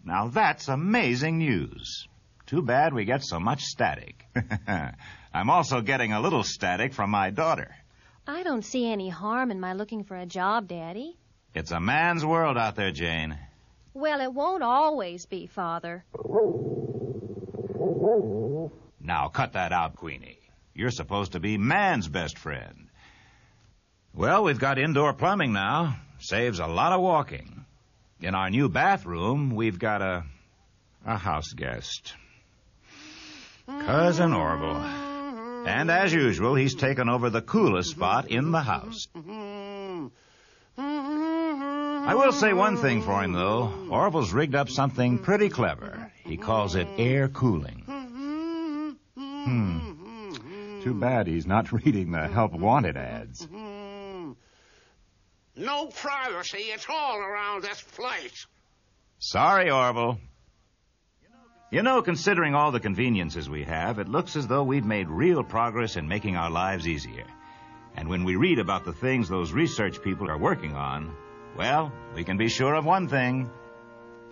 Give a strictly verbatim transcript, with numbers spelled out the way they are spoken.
Now, that's amazing news. Too bad we get so much static. I'm also getting a little static from my daughter. I don't see any harm in my looking for a job, Daddy. It's a man's world out there, Jane. Well, it won't always be, Father. Now, cut that out, Queenie. You're supposed to be man's best friend. Well, we've got indoor plumbing now. Saves a lot of walking. In our new bathroom, we've got a a house guest. Cousin Orville. And as usual, he's taken over the coolest spot in the house. I will say one thing for him, though. Orville's rigged up something pretty clever. He calls it air cooling. Hmm. Too bad he's not reading the help wanted ads. No privacy at all around this place. Sorry, Orville. You know, considering all the conveniences we have, it looks as though we've made real progress in making our lives easier. And when we read about the things those research people are working on, well, we can be sure of one thing.